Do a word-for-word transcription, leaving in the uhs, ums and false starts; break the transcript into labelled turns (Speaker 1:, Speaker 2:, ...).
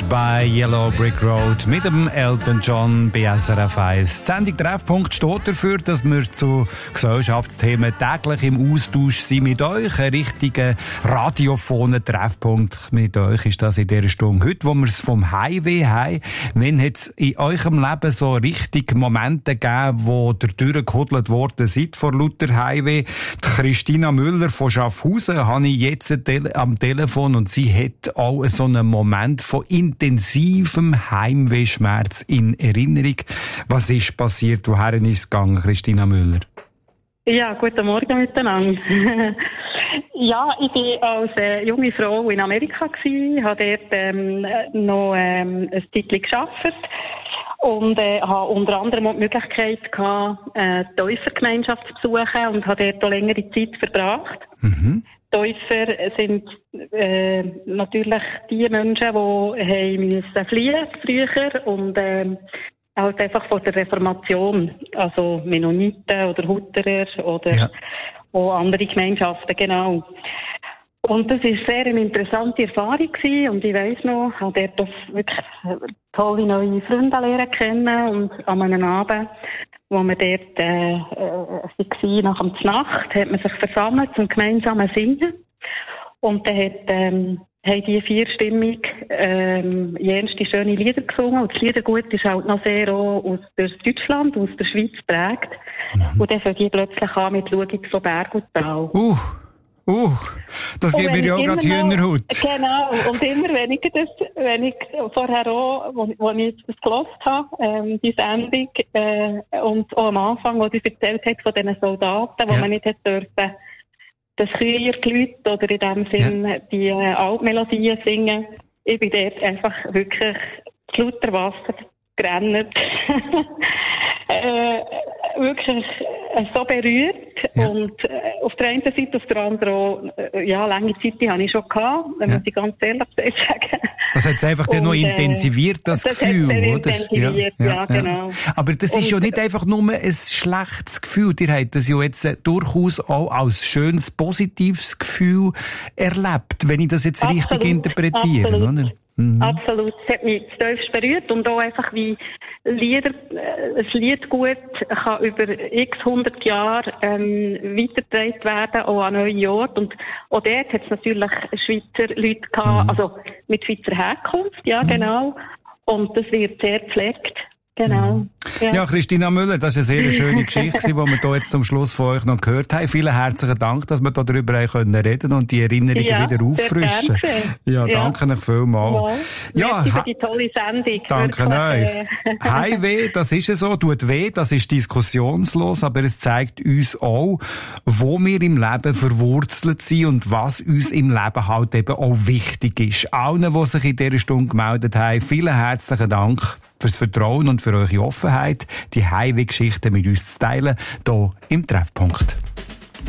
Speaker 1: bei Yellow Brick Road mit dem Elton John bei S R F eins. Die Sendung Treffpunkt steht dafür, dass wir zu Gesellschaftsthemen täglich im Austausch sind mit euch. Ein richtiger radiophoner Treffpunkt mit euch ist das in dieser Stunde. Heute, wo wir es vom Highway haben, wenn hat es in eurem Leben so richtig Momente gegeben, wo ihr durchgehudelt worden seid vor lauter Highway? Die Christina Müller von Schaffhausen habe ich jetzt am Telefon und sie hat auch so einen Moment von intensivem Heimwehschmerz in Erinnerung. Was ist passiert? Woher ist es gegangen, Christina Müller?
Speaker 2: Ja, guten Morgen miteinander. Ja, ich war als äh, junge Frau in Amerika gewesen, habe dort ähm, noch ähm, ein Zeitchen gearbeitet und äh, habe unter anderem auch die Möglichkeit gehabt, äh, die Täufergemeinschaft zu besuchen und habe dort auch längere Zeit verbracht. Mhm. Täufer sind äh, natürlich die Menschen, die haben müssen fliehen früher und äh, halt einfach vor der Reformation, also Mennoniten oder Hutterer oder ja. auch andere Gemeinschaften, genau. Und das war sehr eine interessante Erfahrung gewesen. Und ich weiss noch, ich habe dort wirklich tolle neue Freunde lernen kennen und an einem Abend, wo wir dort äh, äh, waren, nach der Nacht, hat man sich versammelt zum gemeinsamen Singen. Und dann hat, ähm, haben die vierstimmig ähm, jenste schöne Lieder gesungen. Und das Liedergut ist halt noch sehr auch aus Deutschland, aus der Schweiz geprägt. Mhm. Und dann fangen die plötzlich an mit «Schau von Berg und Tal».
Speaker 1: Uh. Uh, das gibt mir ja auch gerade Hühnerhaut.
Speaker 2: Genau, und immer wenn ich das, wenn ich vorher auch, wo, wo ich das gehört habe, ähm, die Sendung, äh, und auch am Anfang, wo sie erzählt hat von diesen Soldaten, wo ja. man nicht hätte dürfen, das Chöiergelüt oder in dem Sinn ja. die äh, Altmelodien singen, ich bin dort einfach wirklich zu lauter Wasser gerannt. äh, wirklich äh, so berührt ja. und äh, auf der einen Seite, auf der anderen auch, äh, ja, lange Zeit die habe ich schon gehabt, ja. muss ich ganz ehrlich sagen.
Speaker 1: Das hat es einfach und, noch intensiviert, das, das Gefühl, oder?
Speaker 2: Intensiviert, ja, ja, ja, genau.
Speaker 1: Aber das und, ist ja nicht einfach nur ein schlechtes Gefühl, ihr habt das ja jetzt äh, durchaus auch als schönes, positives Gefühl erlebt, wenn ich das jetzt absolut, richtig interpretiere,
Speaker 2: absolut.
Speaker 1: Oder?
Speaker 2: Mhm. Absolut. Es hat mich zutiefst berührt und auch einfach wie Lieder, äh, ein Liedgut kann über x hundert Jahre ähm, weitergetragen werden, auch an neue Orte. Und auch dort hat es natürlich Schweizer Leute gehabt, mhm. also mit Schweizer Herkunft, ja mhm. genau. Und das wird sehr gepflegt. Genau. Ja.
Speaker 1: ja, Christina Müller, das ist eine sehr schöne Geschichte, die wir hier jetzt zum Schluss von euch noch gehört haben. Vielen herzlichen Dank, dass wir hier darüber reden können und die Erinnerungen ja, wieder auffrischen. Ja, ja, danke euch vielmals.
Speaker 2: Ja, ja für die tolle Sendung.
Speaker 1: Danke euch. Heimweh, das ist es so, tut weh, das ist diskussionslos, aber es zeigt uns auch, wo wir im Leben verwurzelt sind und was uns im Leben halt eben auch wichtig ist. Allen, die sich in dieser Stunde gemeldet haben, vielen herzlichen Dank fürs Vertrauen und für eure Offenheit, die Highway-Geschichten mit uns zu teilen, hier im Treffpunkt.